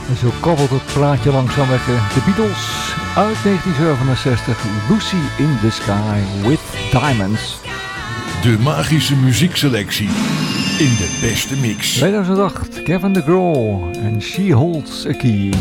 En zo kabbelt het plaatje langzaam weg. De Beatles uit 1967. Lucy in the Sky with Diamonds. De magische muziekselectie in de beste mix. 2008, Kevin DeGraw en She Holds a Key.